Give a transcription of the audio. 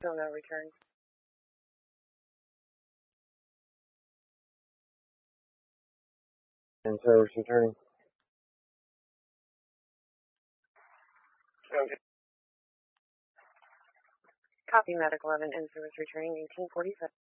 Still no return. And service returning. Okay. Copy Medic 11 in service returning 1847.